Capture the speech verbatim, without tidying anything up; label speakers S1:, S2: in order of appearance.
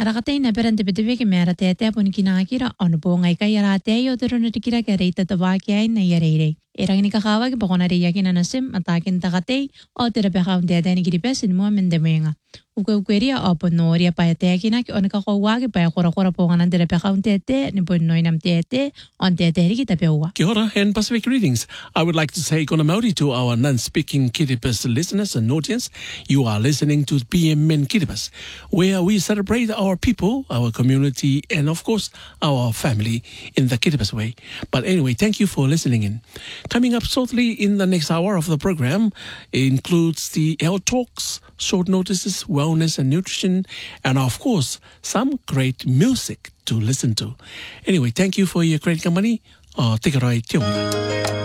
S1: Arakatay na perante bedebe ke mera tete pun kinakira ono po ngai kay arate yo tero na dikira kare tatawaki ay na yarere. Erang ni kakawag bakona rin yakin na nasim atakin takatay o tera pekaun tete ni kiripesin mo mendemenga. Uke-ukeria opo noria pa teke na ki ono kakawag pa kora-kora po nga tera pekaun tete ni po noy nam tete on tete ri kita pewa.
S2: Kia ora and Pacific greetings. I would like to say kona mauri to our non-speaking Kiribati listeners and audience. You are listening to P M N Kiribati, where we celebrate our people, our community, and of course, our family in the Kiribati way. But anyway, thank you for listening in. Coming up shortly in the next hour of the program includes the health talks, short notices, wellness and nutrition, and of course, some great music to listen to. Anyway, thank you for your great company. Uh, take it right,